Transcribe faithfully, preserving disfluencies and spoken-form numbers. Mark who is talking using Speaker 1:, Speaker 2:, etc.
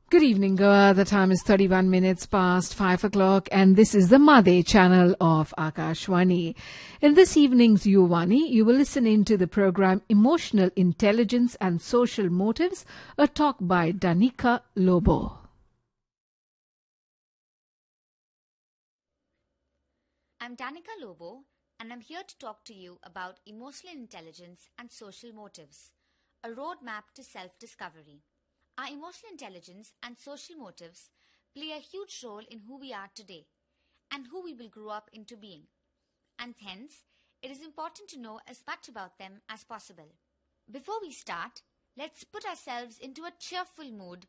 Speaker 1: Good evening, Goa. The time is thirty-one minutes past five o'clock and this is the Madhe channel of Akashwani. In this evening's Yuvani, you will listen into the program Emotional Intelligence and Social Motives, a talk by Danica Lobo.
Speaker 2: I'm Danica Lobo and I'm here to talk to you about emotional intelligence and social motives, a roadmap to self-discovery. Our emotional intelligence and social motives play a huge role in who we are today and who we will grow up into being. And hence, it is important to know as much about them as possible. Before we start, let's put ourselves into a cheerful mood